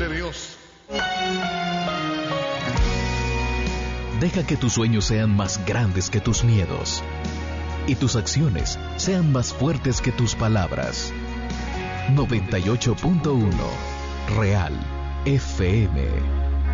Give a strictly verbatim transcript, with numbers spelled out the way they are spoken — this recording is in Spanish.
de Dios. Deja que tus sueños sean más grandes que tus miedos y tus acciones sean más fuertes que tus palabras. noventa y ocho punto uno Real F M.